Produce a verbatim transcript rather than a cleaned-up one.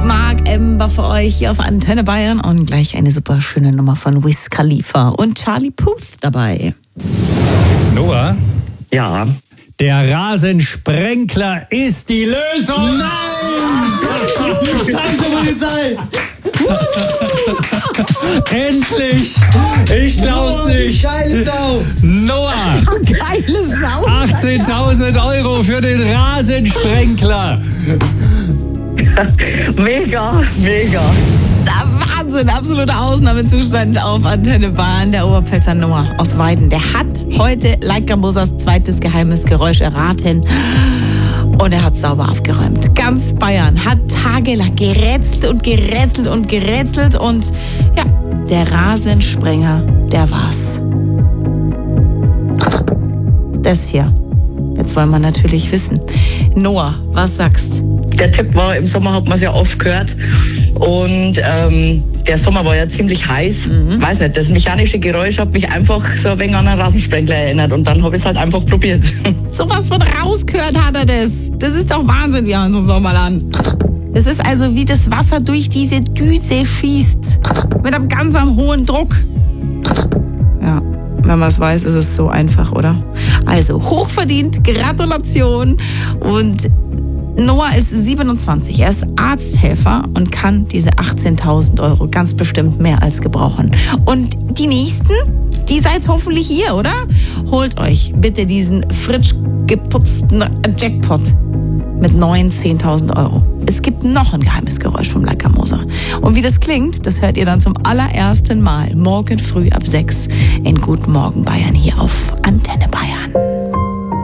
Mark Ember für euch hier auf Antenne Bayern und gleich eine super schöne Nummer von Wiz Khalifa und Charlie Puth dabei. Noah? Ja. Der Rasensprenkler ist die Lösung! Nein! Das kann so nicht sein! Endlich! Ich glaub's Noah, nicht! Geile Sau! Noah! Geile Sau! achtzehntausend Euro für den Rasensprenkler! Mega, mega. Wahnsinn, absoluter Ausnahmezustand auf Antenne Bayern. Der Oberpfälzer Noah aus Weiden, der hat heute Leica Mosers zweites geheimes Geräusch erraten. Und er hat sauber aufgeräumt. Ganz Bayern hat tagelang gerätselt und gerätselt und gerätselt. Und ja, der Rasensprenger, der war's. Das hier. Jetzt wollen wir natürlich wissen. Noah, was sagst? Der Tipp war, im Sommer hat man es ja oft gehört. Und ähm, der Sommer war ja ziemlich heiß. Mhm. Weiß nicht, das mechanische Geräusch hat mich einfach so ein wenig an einen Rasensprenkler erinnert. Und dann habe ich es halt einfach probiert. So was von rausgehört hat er das. Das ist doch Wahnsinn, wie er unseren Sommerland. Das ist also, wie das Wasser durch diese Düse schießt. Mit einem ganz hohen Druck. Ja, wenn man es weiß, ist es so einfach, oder? Also, hochverdient, Gratulation. Und Noah ist siebenundzwanzig, er ist Arzthelfer und kann diese achtzehntausend Euro ganz bestimmt mehr als gebrauchen. Und die Nächsten, die seid hoffentlich hier, oder? Holt euch bitte diesen frisch geputzten Jackpot mit neun, zehntausend Euro. Es gibt noch ein geheimes Geräusch vom Leica Moser. Und wie das klingt, das hört ihr dann zum allerersten Mal morgen früh ab sechs in Guten Morgen Bayern hier auf Antenne Bayern.